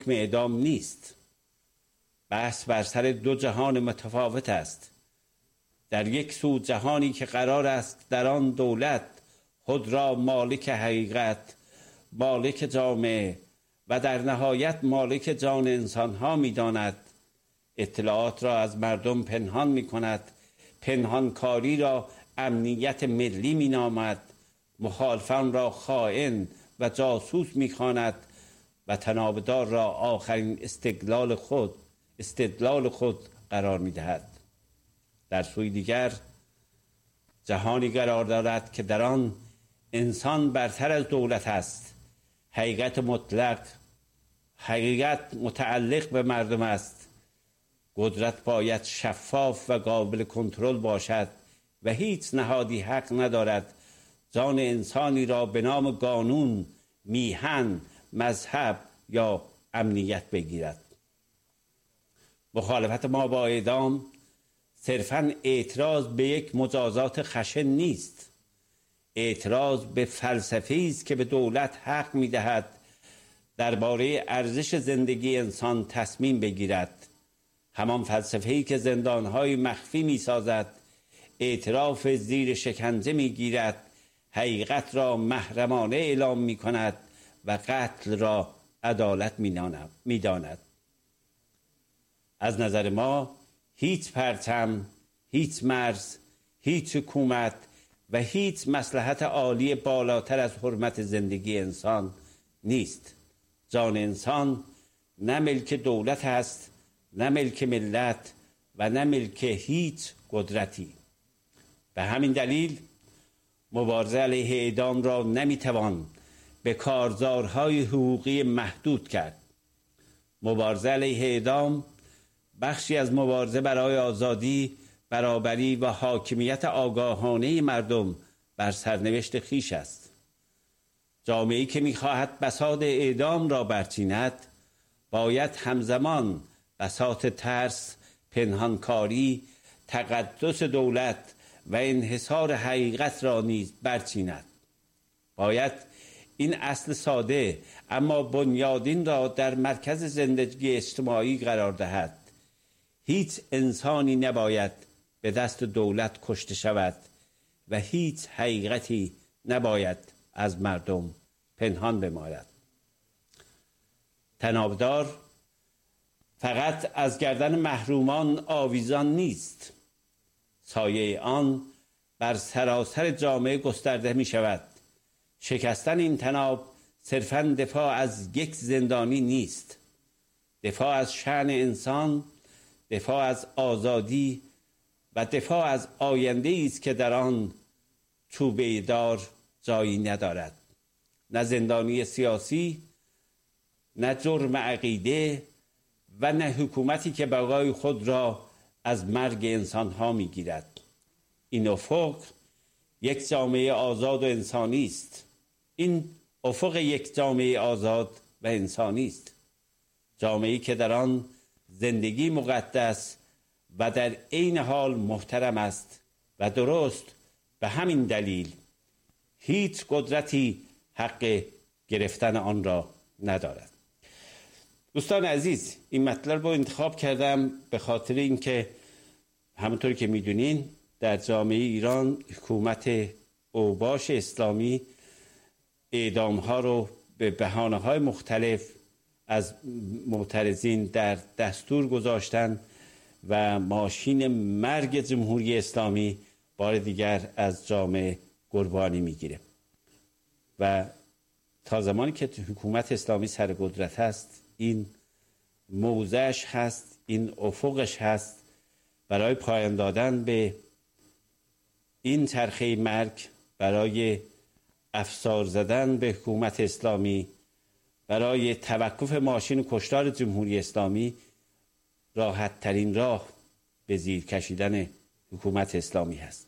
حکم اعدام نیست. بحث بر سر دو جهان متفاوت است. در یک سو جهانی که قرار است در آن دولت خود را مالک حقیقت، مالک جامعه و در نهایت مالک جان انسانها می داند، اطلاعات را از مردم پنهان می کند، پنهانکاری را امنیت ملی می نامد، مخالفان را خائن و جاسوس می خواند و تنابدار را آخرین استدلال خود قرار می دهد. در سوی دیگر جهانی قرار دارد که در آن انسان برتر از دولت است. حقیقت مطلق، حقیقت متعلق به مردم است. قدرت باید شفاف و قابل کنترل باشد و هیچ نهادی حق ندارد جان انسانی را به نام قانون، میهن، مذهب یا امنیت بگیرد. مخالفت ما با اعدام صرفاً اعتراض به یک مجازات خشن نیست. اعتراض به فلسفه‌ای است که به دولت حق می‌دهد درباره ارزش زندگی انسان تصمیم بگیرد. همان فلسفه‌ای که زندان‌های مخفی می‌سازد، اعتراف زیر شکنجه می‌گیرد، حقیقت را محرمانه اعلام می‌کند و قتل را عدالت می‌داند. از نظر ما هیچ پرچم، هیچ مرز، هیچ حکومت و هیچ مصلحت عالی بالاتر از حرمت زندگی انسان نیست. جان انسان نه ملک دولت است، نه ملک ملت و نه ملک هیچ قدرتی. به همین دلیل مبارزه علیه اعدام را نمیتوان به کارزارهای حقوقی محدود کرد. مبارزه علیه اعدام بخشی از مبارزه برای آزادی، برابری و حاکمیت آگاهانه مردم بر سرنوشت خویش است. جامعه‌ای که می‌خواهد بساط اعدام را برچیند، باید همزمان بساط ترس، پنهانکاری، تقدس دولت و انحصار حقیقت را نیز برچیند. باید این اصل ساده اما بنیادین را در مرکز زندگی اجتماعی قرار دهد. هیچ انسانی نباید به دست دولت کشته شود و هیچ حقیقتی نباید از مردم پنهان بماند. تنابدار فقط از گردن محرومان آویزان نیست. سایه آن بر سراسر جامعه گسترده می شود. شکستن این تناب صرفاً دفاع از یک زندانی نیست. دفاع از شأن انسان، دفاع از آزادی و دفاع از آینده‌ای است که در آن چوبه دار جایی ندارد. نه زندانی سیاسی، نه جرم عقیده و نه حکومتی که بقای خود را از مرگ انسانها میگیرد. این افق یک جامعه آزاد و انسانی است. این افق یک جامعه آزاد و انسانی است. جامعه‌ای که در آن زندگی مقدس و در عین حال محترم است و درست به همین دلیل هیچ قدرتی حق گرفتن آن را ندارد. دوستان عزیز، این مطلب رو انتخاب کردم به خاطر اینکه همونطوری که میدونین در جامعه ایران حکومت اوباش اسلامی اعدام‌ها رو به بهانه‌های مختلف از معترضین در دستور گذاشتن و ماشین مرگ جمهوری اسلامی بار دیگر از جامعه قربانی میگیره و تا زمانی که حکومت اسلامی سر قدرت هست این موضعش هست، این افقش هست برای پایان دادن به این چرخه مرگ، برای افسار زدن به حکومت اسلامی، برای توقف ماشین کشتار جمهوری اسلامی راحت ترین راه به زیر کشیدن حکومت اسلامی هست.